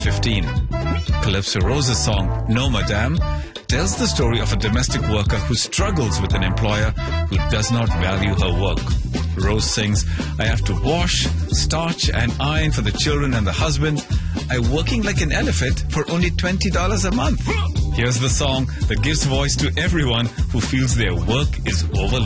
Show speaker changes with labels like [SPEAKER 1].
[SPEAKER 1] 15. Calypso Rose's song, No Madame, tells the story of a domestic worker who struggles with an employer who does not value her work. Rose sings, I have to wash, starch and iron for the children and the husband. I'm working like an elephant for only $20 a month. Here's the song that gives voice to everyone who feels their work is overlooked.